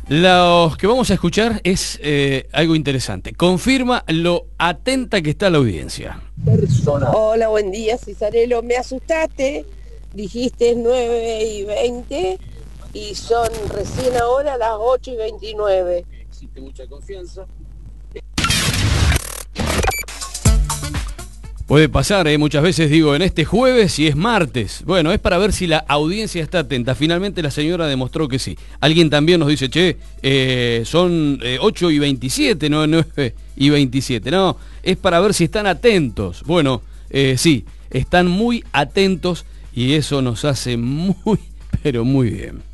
Lo que vamos a escuchar es algo interesante. Confirma lo atenta que está la audiencia. Hola, buen día, Cisarelo. Me asustaste. Dijiste 9:20 y son recién ahora las 8:29. Existe mucha confianza. Puede pasar, muchas veces digo en este jueves y es martes. Bueno, es para ver si la audiencia está atenta. Finalmente la señora demostró que sí. Alguien también nos dice, son 8:27, no 9:27. No, es para ver si están atentos. Bueno, sí, están muy atentos y eso nos hace muy, pero muy bien.